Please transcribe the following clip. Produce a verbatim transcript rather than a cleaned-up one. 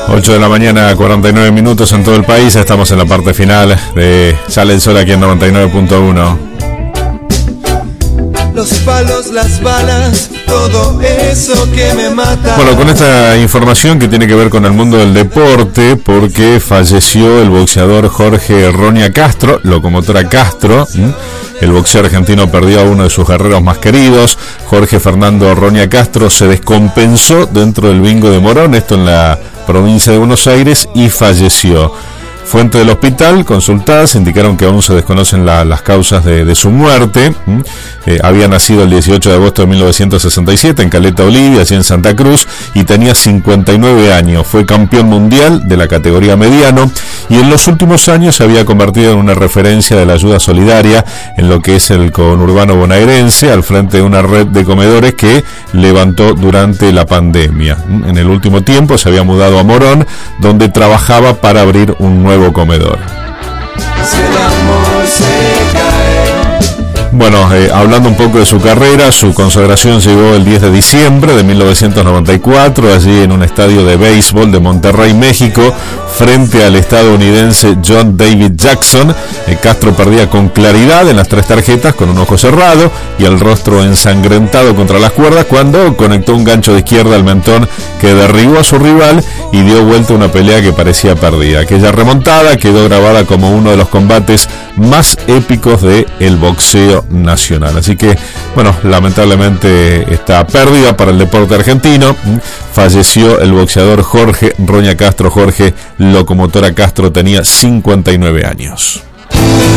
ocho de la mañana, cuarenta y nueve minutos en todo el país. Estamos en la parte final de Sale el Sol aquí en noventa y nueve punto uno. Los palos, las balas, todo eso que me mata. Bueno, con esta información que tiene que ver con el mundo del deporte, porque falleció el boxeador Jorge Roña Castro, Locomotora Castro. ¿Mm? El boxeo argentino perdió a uno de sus guerreros más queridos. Jorge Fernando Roña Castro se descompensó dentro del bingo de Morón, esto en la provincia de Buenos Aires, y falleció. Fuentes del hospital consultadas indicaron que aún se desconocen la, las causas de, de su muerte. ¿Mm? Eh, había nacido el dieciocho de agosto de mil novecientos sesenta y siete en Caleta Olivia, allí en Santa Cruz, y tenía cincuenta y nueve años. Fue campeón mundial de la categoría mediano y en los últimos años se había convertido en una referencia de la ayuda solidaria en lo que es el conurbano bonaerense, al frente de una red de comedores que levantó durante la pandemia. ¿Mm? En el último tiempo se había mudado a Morón, donde trabajaba para abrir un nuevo comedor. Si el amor se cae. Bueno, eh, hablando un poco de su carrera, su consagración llegó el diez de diciembre de mil novecientos noventa y cuatro, allí en un estadio de béisbol de Monterrey, México, frente al estadounidense John David Jackson. Eh, Castro perdía con claridad en las tres tarjetas, con un ojo cerrado y el rostro ensangrentado contra las cuerdas, cuando conectó un gancho de izquierda al mentón que derribó a su rival y dio vuelta una pelea que parecía perdida. Aquella remontada quedó grabada como uno de los combates más épicos del boxeo nacional. Así que, bueno, lamentablemente esta pérdida para el deporte argentino. Falleció el boxeador Jorge Roña Castro. Jorge Locomotora Castro tenía cincuenta y nueve años.